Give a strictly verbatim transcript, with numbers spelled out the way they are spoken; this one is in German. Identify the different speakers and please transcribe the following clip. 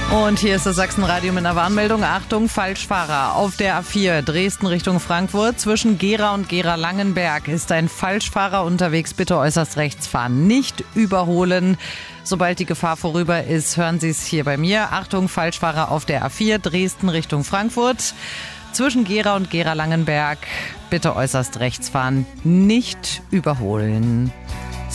Speaker 1: Und hier ist das Sachsenradio mit einer Warnmeldung. Achtung, Falschfahrer. Auf der A vier Dresden Richtung Frankfurt zwischen Gera und Gera-Langenberg ist ein Falschfahrer unterwegs. Bitte äußerst rechts fahren. Nicht überholen. Sobald die Gefahr vorüber ist, hören Sie es hier bei mir. Achtung, Falschfahrer auf der A vier Dresden Richtung Frankfurt zwischen Gera und Gera-Langenberg. Bitte äußerst rechts fahren. Nicht überholen.